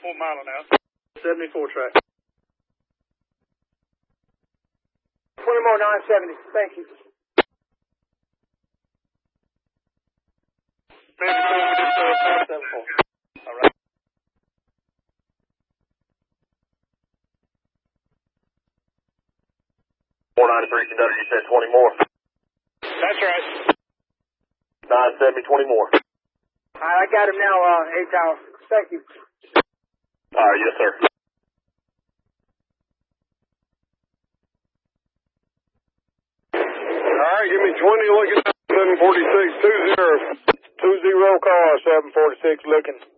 1 mile an hour. 74 track. 20 more 970. Thank you. Maybe we did 574. All right. 493 conductor, you said 20 more. That's right. 970, 20 more. All right, I got him now, 8 Tower. Thank you. All right, yes, sir. All right, give me 20 looking at 746, 20 car, 746 looking.